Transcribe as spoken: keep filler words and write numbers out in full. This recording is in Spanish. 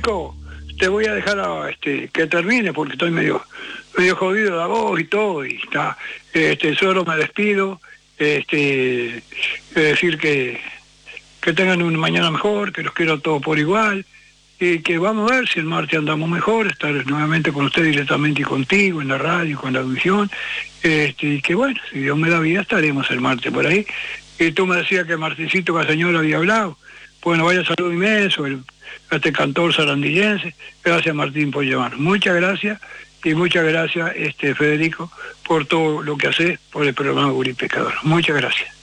Federico, te voy a dejar a, este, que termine porque estoy medio, medio jodido de la voz y todo, y está, este, solo me despido, este, decir que, que tengan una mañana mejor, que los quiero a todos por igual, y que vamos a ver si el martes andamos mejor, estar nuevamente con usted directamente y contigo, en la radio, con la audición, este, y que bueno, si Dios me da vida estaremos el martes por ahí. Y tú me decías que Martincito Castañón había hablado. Bueno, vaya saludo inmenso el, a este cantor sarandillense. Gracias, Martín, por llevarnos. Muchas gracias, y muchas gracias, este Federico, por todo lo que haces por el programa Gurí Pescador. Muchas gracias.